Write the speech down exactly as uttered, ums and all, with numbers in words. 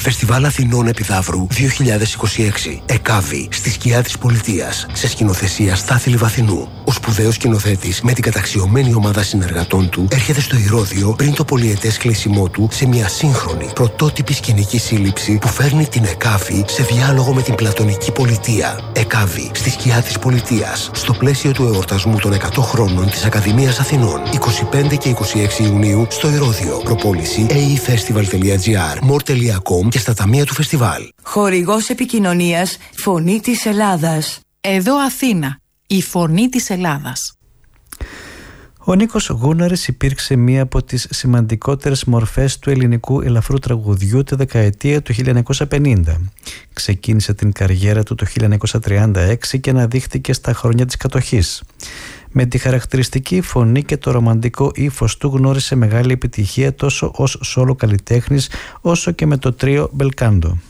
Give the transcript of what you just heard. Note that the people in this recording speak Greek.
Φεστιβάλ Αθηνών Επιδαύρου δύο χιλιάδες είκοσι έξι. Εκάβη, στη σκιά της πολιτείας. Σε σκηνοθεσία Στάθη Λιβαθινού. Ο σπουδαίος σκηνοθέτης με την καταξιωμένη ομάδα συνεργατών του έρχεται στο Ηρώδειο πριν το πολυετές κλείσιμό του σε μια σύγχρονη, πρωτότυπη σκηνική σύλληψη που φέρνει την Εκάβη σε διάλογο με την πλατωνική πολιτεία. Εκάβη, στη σκιά της πολιτείας. Στο πλαίσιο του εορτασμού των εκατό χρόνων της Ακαδημίας Αθηνών. είκοσι πέντε και είκοσι έξι Ιουνίου στο Ηρώδειο. Προπόληση έι ι φεστιβάλ τελεία τζι άρ, μορ τελεία κομ και στα ταμεία του φεστιβάλ. Χορηγός επικοινωνίας Φωνή της Ελλάδας. Εδώ Αθήνα, η Φωνή της Ελλάδας. Ο Νίκος Γούναρης υπήρξε μία από τις σημαντικότερες μορφές του ελληνικού ελαφρού τραγουδιού τη δεκαετία του χίλια εννιακόσια πενήντα. Ξεκίνησε την καριέρα του το χίλια εννιακόσια τριάντα έξι και αναδείχθηκε στα χρόνια της κατοχής. Με τη χαρακτηριστική φωνή και το ρομαντικό ύφος του γνώρισε μεγάλη επιτυχία τόσο ως σόλο καλλιτέχνης όσο και με το τρίο Μπελκάντο.